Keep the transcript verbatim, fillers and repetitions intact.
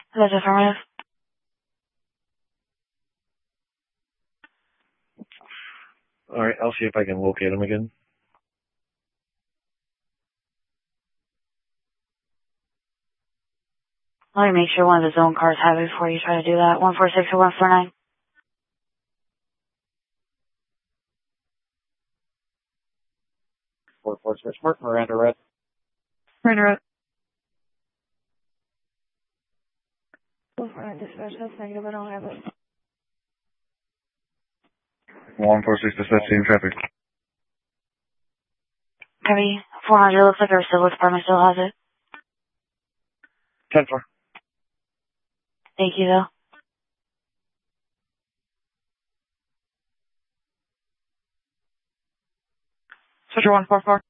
That's affirmative. Alright, I'll see if I can locate him again. Let me make sure one of the zone cars have it before you try to do that. one four six or one four nine. four four six, Mark, Miranda Red. Miranda Red. one four nine dispatch, that's negative, I don't have it. one four six, dispatch, same traffic. Heavy, four hundred, looks like our civil department still has it. ten four. Thank you, though. Switcher one four four.